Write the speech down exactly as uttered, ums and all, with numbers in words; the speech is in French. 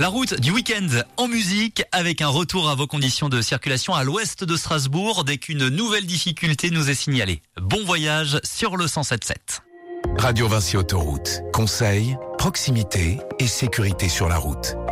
La route du week-end en musique avec un retour à vos conditions de circulation à l'ouest de Strasbourg dès qu'une nouvelle difficulté nous est signalée. Bon voyage sur le cent sept sept. Radio Vinci Autoroute. Conseils, proximité et sécurité sur la route.